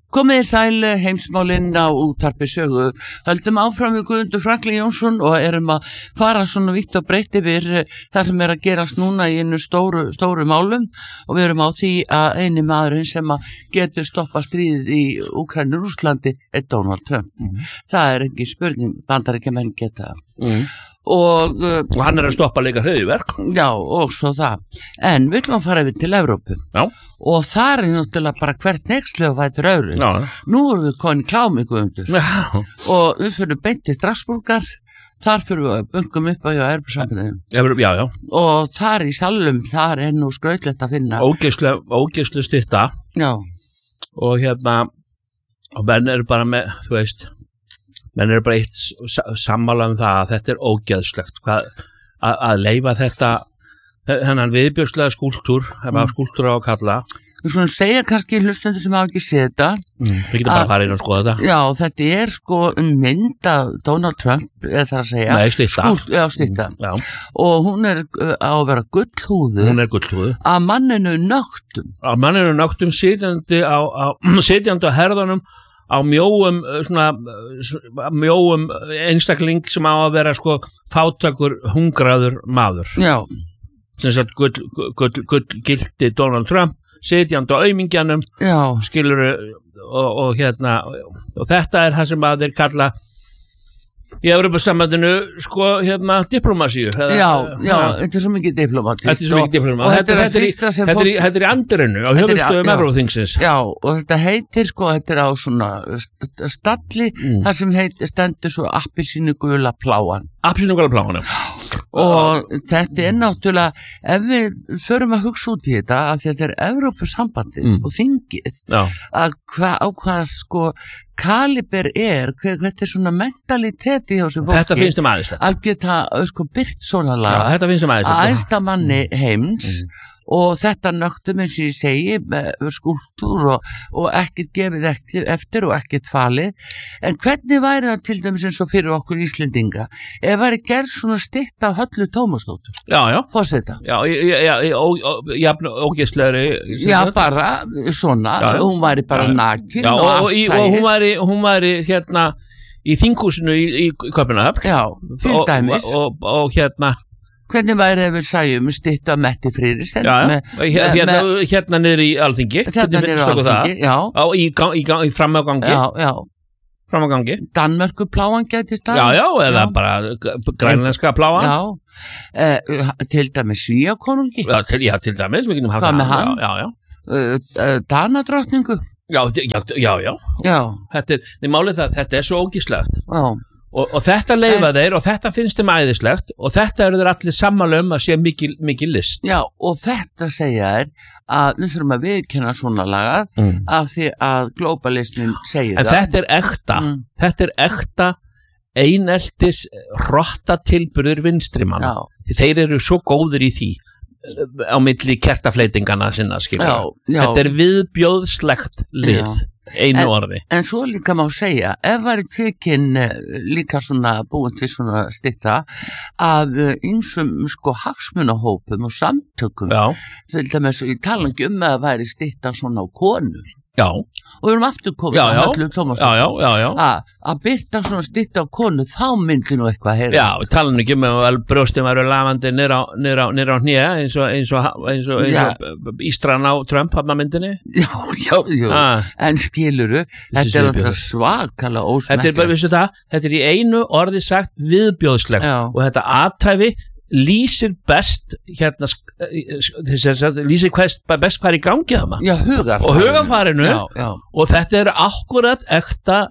Komið sæl heimsmálinn á útvarpi sögu. Höldum áfram við Guðmundur Franklín Jónsson og erum að fara svona vítt og breytt yfir það sem að gerast núna í einu stóru málum og við erum á því að eini maðurinn sem að getur stoppa stríðið í Úkraínu og Rússlandi er Donald Trump. Það er ekki spurning, Bandaríkjamenn geta og hann að stoppa líka hryðjuverk. Já, og svo það. En við ætlum að fara yfir til Evrópu. Já. Og það er náttúrulega bara hvert nexli og fætur öðru. Já. Nú erum við komin klámi Guðmundur. Já. Og við fyrir beint til Strasbourgar. Þar fyrir við að bunkum upp á Evrópusambandinu. Já. Og þar í salum, þar er nú skrautlegt að finna. Ógeðslu stytta. Já. Og og menn eru bara með, þú veist, menn eru bara eitt sammála það að þetta er ógeðslegt. Að leyfa þetta, þennan viðbjóðslega skúltúr, skúltúr á að kalla. Við skulum segja kannski hlustendur sem hafa ekki séð þetta. Við getum bara að fara inn og skoða þetta. Já, þetta er sko mynd af Donald Trump, eða það að segja. Nei, stytta. Stytta. Já. Og hún er á að vera gullhúðuð. Hún er gullhúðuð. Af manninu nögtum. Af manninu nögtum sitjandi á herðunum á mjóum einstakling sem á að vera sko fátækur hungraður maður. Já. Sem sagt gullgildi Donald Trump sitjandi á aumingjanum, skilurðu, og þetta er það sem að þeir kalla í Evrópusambandinu sko diplomasíu. Já, þetta er svo mikið diplomatist. Þetta er svo mikið diplomatist. Þetta er í andirinu á höfuðstöðum Evróþingsins. Já, og þetta heitir sko, þetta er á svona stalli, þar sem stendur svo appelsínugula pláan. Appelsínugula pláan, og þetta er náttúrulega, ef við förum að hugsa út í þetta, að þetta er Evrópusambandið og þingið, að hvað sko kaliber þetta er svona mentaliteti hjá þessu fólki. Þetta finnst aðeinslegt. Að geta sko byrt svona laga. Já, þetta finnst aðeinslegt. Að æðsta manni heims og þetta nögtum eins og ég segi skúltúr og ekkert gefið eftir og ekkert falið. En hvernig væri það til dæmis eins og fyrir okkur Íslendinga ef væri gerð svona stytt af Höllu Tómasdóttur? Já. Forseta. Já, jafn ógeðslegri. Já, bara svona. Hún væri bara nakin og allt sæðist. Og hún væri í þinghúsinu í Kaupmannahöfn. Já, til dæmis. Og hvernig væri ef við sæjum styttu að Metti Friðrisen? Hérna niður í Alþingi. Hérna niður í Alþingi, já. Í fram á gangi. Já. Fram á gangi. Danmörku pláan gæti staðið. Já, eða bara grænlenska pláan. Já, til dæmis Svíakonungi. Já, til dæmis. Hvað með hann? Já. Danadrottningu. Já. Já. Málið það, þetta er svo ógíslegt. Já. Og þetta leyfa þeir og þetta finnst þeim æðislegt og þetta eru þeir allir sammála að sé mikil list. Já, og þetta segja þeir að við þurfum að viðkenna svona lagað af því að globalismin segir það. En þetta er ekta. Þetta er ekta eineltis hrottatilburður vinstrimanna. Því þeir eru svo góðir í því á milli kertafleitingana sinna, skilja. Þetta er viðbjóðslegt lið. Einu orði. En svo líka má segja, ef væri tekin líka svona búin til svona stytta af ýmsum sko hagsmunahópum og samtökum, til dæmis ég tala ekki að væri stytta svona á konu. Já. Og við erum aftur komið að Höllu Tómasdóttur. Að byrta svona stytta á konu, þá myndi nú eitthvað heyrast. Já, við tala ekki að brjóstum væru lafandi niður á hné eins og ístran á Trump myndinni. Já. En skiluru, þetta er alltaf svakalega ósmekklegt. Þetta er í einu orði sagt viðbjóðslegt og þetta athæfi lýsir best lýsir best hvað er í gangi þarna. Já, hugarfarinu og þetta er akkurat ekta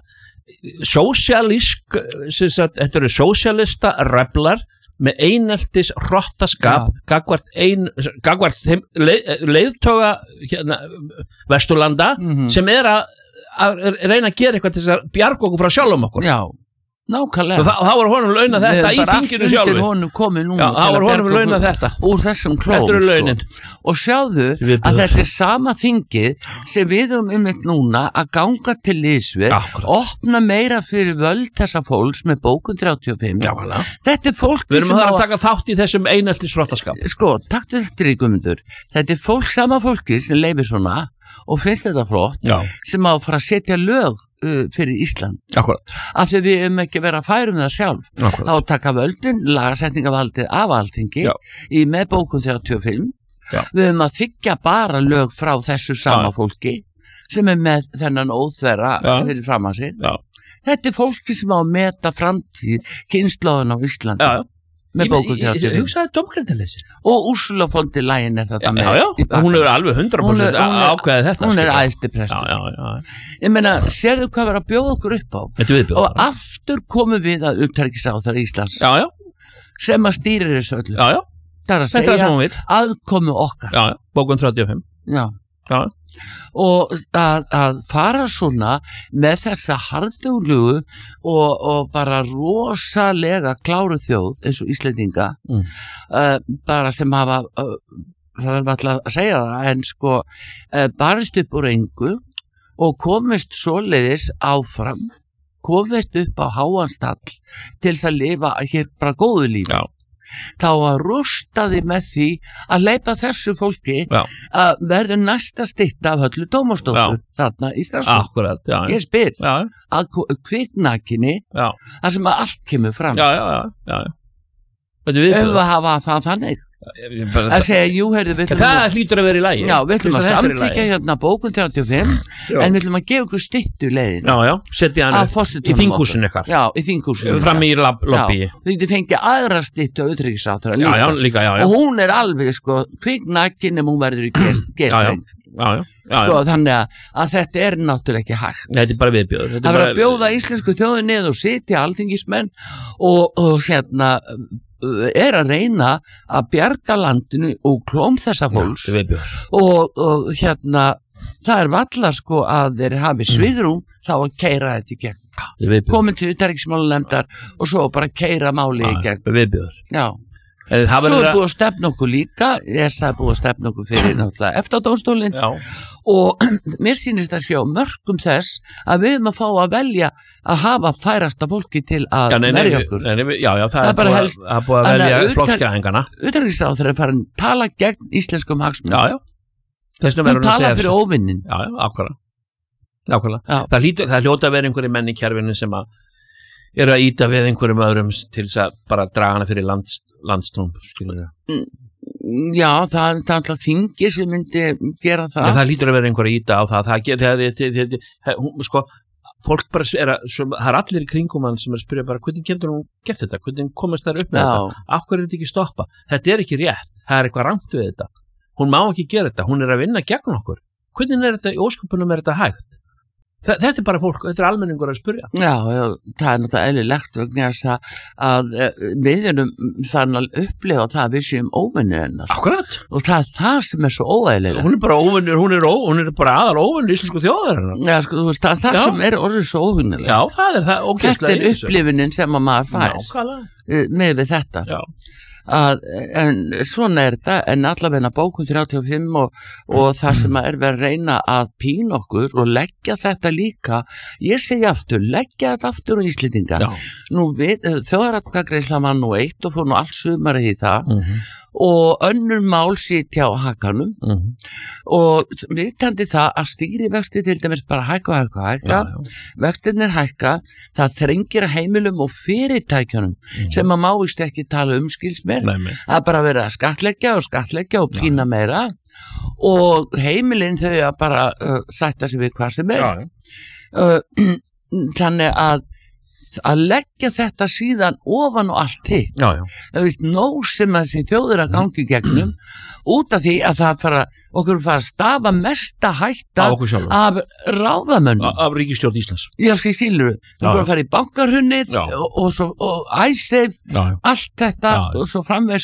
þetta eru sósíalista reblar með eineltis hrottaskap gagvart þeim leiðtoga Vesturlanda sem er að reyna að gera eitthvað til þess að bjarga okkur frá sjálfum okkur. Já. Nákvæmlega. Það var honum launað þetta í þinginu sjálfu. Honum komið núna það var honum launað þetta. Úr þessum klóm. Þetta eru launin. Og sjáðu að þetta er sama þingið sem við einmitt núna að ganga til liðsvið, opna meira fyrir völd þessa fólks með bókun 35. Jákvæmlega. Þetta er fólki við erum að taka þátt í þessum eineltis hrottaskap. Sko, taktu þetta í Guðmundur. Þetta er sama fólki sem leifir svona og finnst þetta flott sem á að fara að setja lög fyrir Ísland. Akkurat. Af því við ekki vera að færa það sjálf. Akkurat. Þá taka völdin, lagasetningavaldið af Alþingi í með bókun 35. Við að þykja bara lög frá þessu sama fólki sem með þennan óþverra fyrir fram að sig. Þetta fólki sem á að meta framtíð kynslóðan á Íslandi. Með bókun 35. Ég hugsaði dómgreindarleysi. Og Úrsula von der Leyen þetta með. Hún er alveg 100% ákveðið þetta. Hún æðsti prestur. Ég meina, sérðu hvað verið að bjóða okkur upp á. Og aftur komum við að utanríkisráðherra Íslands. Sem að stýrir þessu öllu. Það er að segja aðkomu okkar. Bókun 35. Og að fara svona með þessa harðuglugu og bara rosalega kláru þjóð eins og Íslendinga bara sem hafa það er alltaf að segja það en sko barist upp úr engu og komist svoleiðis áfram komist upp á háan stall til þess að lifa hér bara góðu lífi þá að rústaði með því að leipa þessu fólki að verður næsta stytta af Höllu Tómasdóttur þarna í Strasbourg. Ég spyr að kviknakinni þar sem að allt kemur fram. Við hafa það þannig að segja, jú, heyrðu það hlýtur að vera í lagi. Já, við ætlum að samþykja hérna bókun 35 en við ætlum að gefa ykkur styttu leiðin setja hann í þinghúsin ykkar í þinghúsin fram í lobby þú getur fengið aðra styttu á utanríkisráðherra líka og hún er alveg sko kviknakin hún verður í gestreng sko þannig að þetta er náttúrulega ekki hægt þetta er bara viðbjóður það verður að bjóða íslensku þjóðin niður og sitja alþingismenn og hérna er að reyna að bjarga landinu og klóm þessa fólks og hérna það er valla sko að þeir hafi svigrúm þá að keyra þetta í gegn komin til utanríkismálanefndar og svo bara keyra máli í gegn svo er búið að stefna okkur líka þess að búið að stefna okkur fyrir náttúrulega EFTA-dómstólinn og mér sýnist að sjá mörgum þess að við erum að fá að velja að hafa færasta fólki til að verja okkur það er búið að velja flokkskæðingana utanríkisráðherra er farin að tala gegn íslenskum hagsmunum hún tala fyrir óvinnin það hljóta að vera einhverjir menn í kerfinu sem að eru að íta við einhverjum öðrum til þess að bara draga hana fyrir landstóm skilur já, það er alltaf þingi sem myndi gera það það hlýtur að vera einhver að íta á það sko, fólk bara það er allir í kringum hann sem er að spyrja bara hvernig getur hún gert þetta, hvernig komast þær upp með þetta af hverju er þetta ekki stoppa, þetta er ekki rétt það er eitthvað rangt við þetta hún má ekki gera þetta, hún er að vinna gegn okkur hvernig er þetta, í ósköpunum er þetta hægt þetta er bara fólk, þetta er almenningur að spyrja já, það er náttúrulega eðlilegt vegna þess að við erum þannig að upplifa það að við séum óvinnir hennar akkurat og það er það sem er svo óeðlilegt hún er bara óvinnir, hún er bara aðal óvinnir íslensku þjóðar hennar já, sko, þú veist, það er það sem er orðið svo óvinnilegt já, það er það þetta er upplifunin sem að maður fær með við þetta já en svona er þetta en allavegna bókun 35 og það sem er verið að reyna að pína okkur og leggja þetta líka ég segi aftur, leggja þetta aftur á Íslendinga nú þjóðaratkvæðagreiðslan var nú eitt og fór nú allt sumarið í það og önnur mál sitja á hakanum og vitandi það að stýrivexti til dæmis bara hækka vextirnir hækka það þrengir að heimilum og fyrirtækjunum sem að máist ekki tala skils mér, að bara vera að skattleggja og pína meira og heimilin þau að bara sætta sig við hvað sem er þannig að leggja þetta síðan ofan og allt hitt það veist nóg sem þessi þjóður að gangi gegnum út af því að okkur fara að stafa mesta hætta af ráðamönnum af ríkisstjórn Íslands já skilur við fara að fara í bankarunnið og iSafe allt þetta og svo framvegis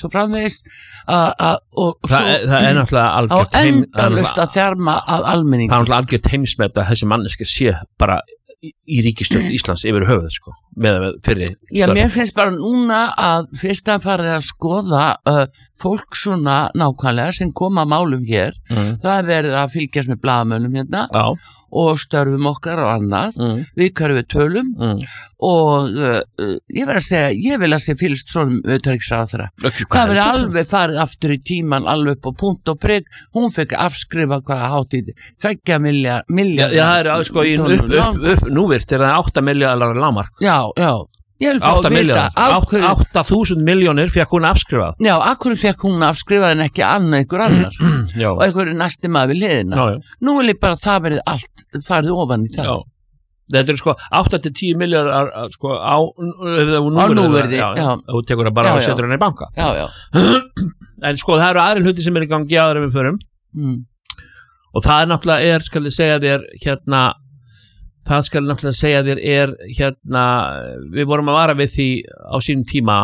og það er náttúrulega algjört á endalaust að þjarma að almenningi það er náttúrulega algjört heimsmet að þessi manneskir sé bara í ríkisstjórn Íslands yfir höfuð sko, með fyrri störf. Já, mér finnst bara núna að fyrst að fara að skoða fólk svona nákvæmlega sem koma málum hér það er verið að fylgjast með blaðamönnum hérna og störfum okkar og annað, við hverju við tölum og ég verð að segja, ég vil að sé fylgst svona utanríkisráðherra. Það verið alveg farið aftur í tíman, alveg upp á punkt og prik, hún fekk afskrifa hvað hátt í 2 milljarðar. Já, það sko núvirt það 8 milljarðar lágmark. Já. Ég vil fá að vita 8.000 milljónir fekk hún afskrifað. Já, akkur fekk hún afskrifað en ekki einhver annar og einhver næsti maður við hliðina. Nú vil ég bara það verið allt farið ofan í það. Já. Þetta sko 8-10 milljarðar sko á núverði. Já. Þú tekur það bara og setur hann í banka. Já. En sko það eru aðrir hluti sem í gangi áður við förum. Og það náttúrulega skal ég segja þér við vorum að vara við því á sínum tíma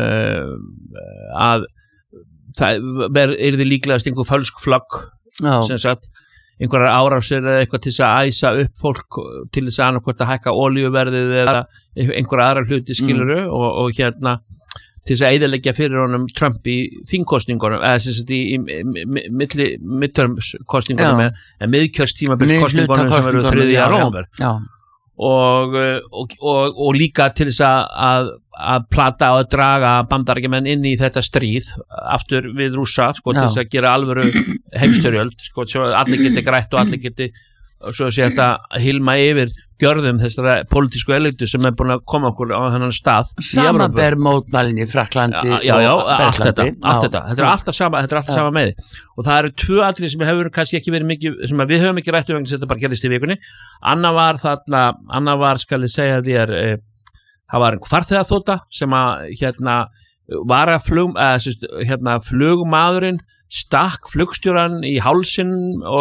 að það yrði líklegast einhver fölsk flagg sem sagt, einhverjar árásir eða eitthvað til þess að æsa upp fólk til þess að annarkvort að hækka olíuverðið eða einhverja aðra hluti skiluru og til þess að eyðileggja fyrir honum Trump í þingkosningunum eða sem sagt í midtermskosningunum eða miðkjörstímabilskosningunum sem verður 3. nóvember og líka til þess að plata og draga Bandaríkjamenn inn í þetta stríð aftur við Rússa sko til þess að gera alvöru heimstyrjöld sko svo allir geti grætt og allir geti svo að sé þetta hilma yfir gjörðum þessara pólitísku elitu sem búin að koma okkur á þennan stað samanber mótmælin í Frakklandi allt þetta er alltaf sama með og það eru 2 atriði sem hefur kannski ekki verið mikið sem við höfum ekki rætt vegna sem þetta bara gerist í vikunni annað var skal ég segja þér það var einhver farþegaþota sem var að flugmaðurinn stakk flugstjóran í hálsinn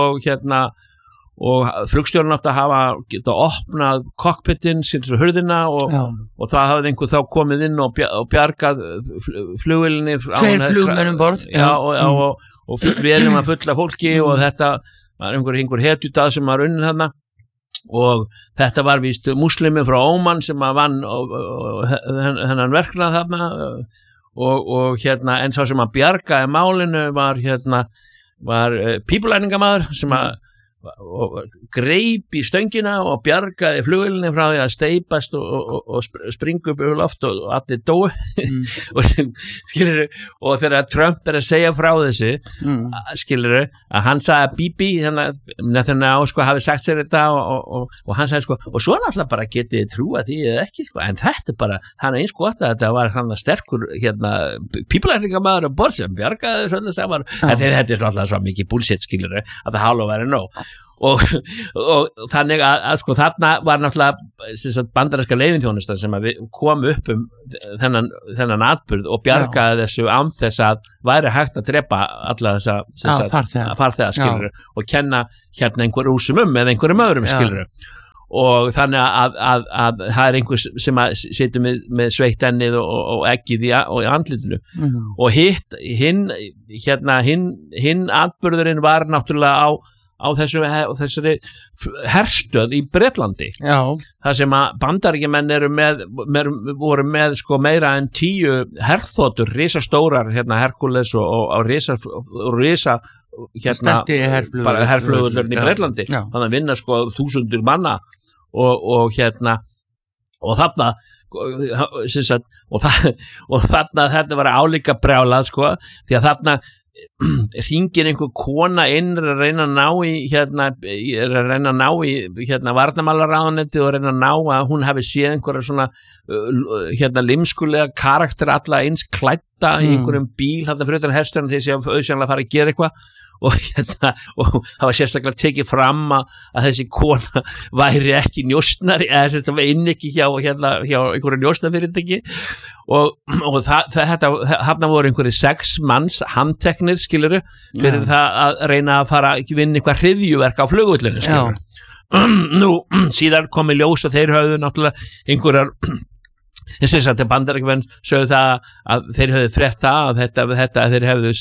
og flugstjórinn átti að geta opnað cockpitinn, hurðina og það hafði einhver þá komið inn og bjargað flugvélinni 2 flugmenn borð og vélum var full af fólki og þetta var einhver hetjudað sem var unnin þarna og þetta var víst múslimi frá Óman sem vann þennan verknað þarna og en sá sem að bjargaði málinu var pípulæningamaður sem og greip í stöngina og bjargaði flugvélinni frá því að steipast og springa upp yfir loft og allir dóu og þegar Trump að segja frá þessu að hann sagði Bibi þannig að sko hafi sagt sér þetta og hann sagði sko og svo náttúrulega bara getið trúa því eða ekki sko en þetta bara, hann eins gott að þetta var hann sterkur pípulærningamaður og borð sem bjargaði svona saman þetta er alltaf svo mikið bullshit skilur að það hálfa væri nóg og þannig að sko þarna var náttúrulega bandaríska leyniþjónustan sem að kom upp þennan atburð og bjargaði þessu án þess að væri hægt að drepa alla þessa farþega skilur og kenna einhver rúsum eða einhverjum öðrum skilur og þannig að það er einhver sem að situr með sveitt ennið og eggið í andlitinu og hinn atburðurinn var náttúrulega á þessari herstöð í Bretlandi þar sem að Bandaríkjamenn voru með sko meira en 10 herþotur, risastórar Hercules og risa stærsti herflugvöllurinn í Bretlandi þannig að vinna sko 1000 manna og þarna og þarna þetta var álíka brjálað sko því að þarna hringir einhver kona inn að reyna að ná í varnarmálaráðuneyti og reyna að ná að hún hafi séð einhverja svona limskulega karakter alla eins klædda í einhverjum bíl þarna fyrir utan herstöðuna þegar sé auðsjánlega að fara að gera eitthvað og það var sérstaklega tekið fram að þessi kona væri ekki njósnari eða sérstaklega inn ekki hjá einhverju njósnafyrirtæki og þarna voru einhverju 6 manns handteknir skiluru fyrir það að reyna að fara að vinna eitthvað hryðjuverk á flugvöllinu skiluru nú síðan kom í ljós að þeir höfðu náttúrulega einhverjar þess að Bandaríkjamenn sögðu það að þeir höfðu frétt að þetta þeir höfðu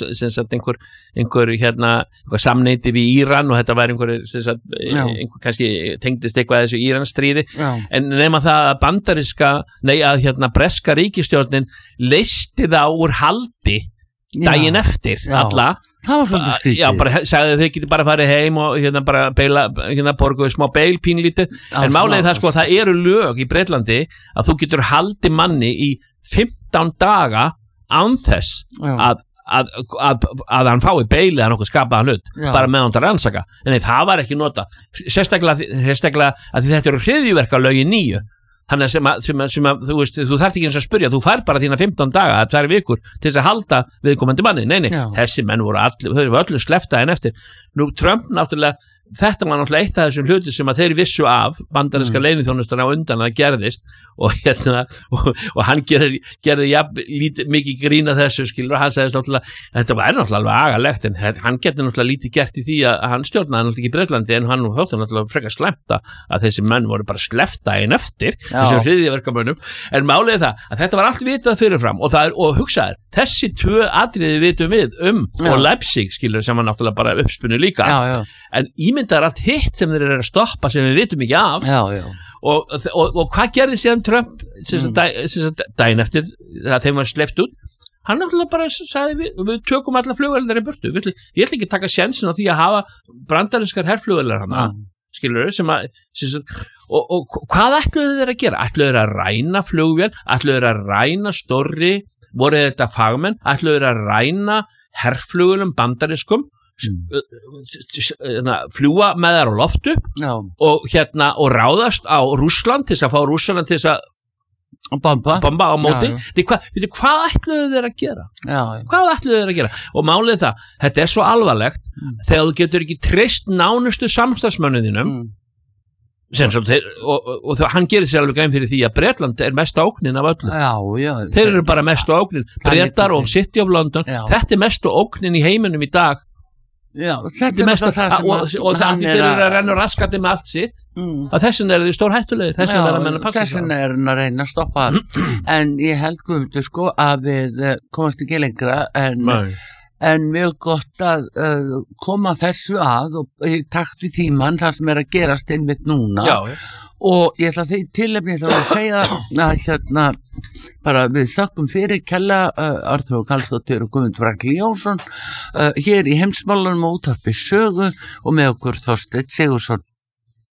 einhver samneyti við Íran og þetta var einhver kannski tengdist eitthvað þessu Íransstríði en nema það að breska ríkisstjórnin leysti það úr haldi daginn eftir alla Það var svolítið skrítið. Já, bara sagði þau geti bara farið heim og hérna bara borguðu smá beil pínlítið, en málið það sko, það eru lög í Breitlandi að þú getur haldið manni í 15 daga án þess að hann fái beil eða nokkuð skapaðan hlut, bara með hann til rannsaka, en það var ekki nota, sérstaklega að því þetta eru hryðjuverkalögin 9. Þannig sem að þú veist, þú þarft ekki eins að spyrja, þú fær bara þína 15 daga að 2 vikur til þess að halda viðkomandi manni. Nei, þessi menn voru öllu sleftaðin eftir. Nú Trump náttúrulega, þetta var náttúrulega eitt af þessum hluti sem að þeir vissu af, bandaríska leyniþjónustan á undan að gerðist og og hann gerði mikið grín að þessu, skilur, og hann sagðist náttúrulega, þetta var náttúrulega alveg agalegt, en hann getur náttúrulega lítið gert í því að hann stjórnaði náttúrulega ekki í Breitlandi, en hann þótti náttúrulega frekar slæmt að þessi menn voru bara sleftaðin eftir þessum hryðjuverkamönnum, en málið það að þetta var allt vitað fyrirfram og hugsaðir, þessi 2 atriði vitum við og Leipzig, skilur, sem var náttúrulega bara uppspunni líka, en ímyndaðar allt hitt sem þeir eru að stoppa sem við vitum ekki af og hvað gerði síðan Trump daginn eftir að þeim var sleppt út, hann náttúrulega bara sagði við tökum alla flugvélar í burtu, ég ætla ekki að taka sjensin á því að hafa brandarinskar herflugvélar hann, skilur og hvað ætluðu þeir að gera? Ætluðu þeir að ræna flugvél, ætluðu þeir að ræna stórri, voru þetta fagmenn, ætluðu þeir að ræna herflugvélum bandarískum, fljúa með þær á loftu og ráðast á Rússland til þess að fá Rússland til þess að bomba á móti. Hvað ætluðu þeir að gera? Hvað ætluðu þeir að gera? Og málið það, þetta er svo alvarlegt þegar þú getur ekki treyst nánustu samstarfsmönnum og hann gerir sér alveg grein fyrir því að Bretland er mesta ógnin af öllu. Þeir eru bara mesta ógnin, Bretar og City of London, þetta er mesta ógnin í heiminum í dag. Þetta er mesta það sem og það þeir eru að renna raskandi með allt sitt að þessin eru því stór hættulegir, þessin er að reyna að stoppa en ég held Guðmundur sko að við komast ekki lengra en mjög gott að koma þessu að og í takt við tíman það sem er að gerast einmitt núna og ég ætla því tilefni ég ætla að segja að bara við þökkum fyrir Kella Arþór Karlsdóttir og Guðmundur Franklín Jónsson hér í Heimsmálunum og útvarpi Sögu og með okkur Þorsteinn Sigurðsson.